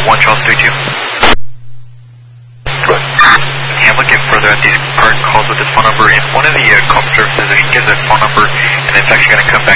1 Charles 32. Right. Okay, I'm looking further at these current calls with this phone number, and one of the call services, if he gives a phone number, and it's actually going to come back